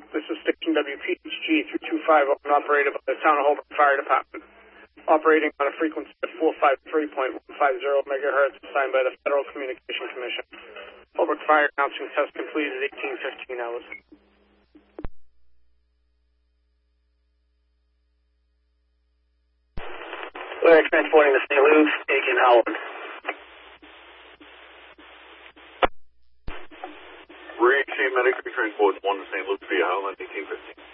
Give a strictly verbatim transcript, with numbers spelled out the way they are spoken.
This is station W P H G three two five zero and operated by the Town of Holbrook Fire Department. Operating on a frequency of four fifty-three point one five zero megahertz assigned by the Federal Communication Commission. Holbrook Fire announcing test completed at eighteen fifteen hours. We're transporting to Saint Luke's, taking Howard. Reaching Medical Transport one to Saint Luke's via Howland, eighteen fifteen.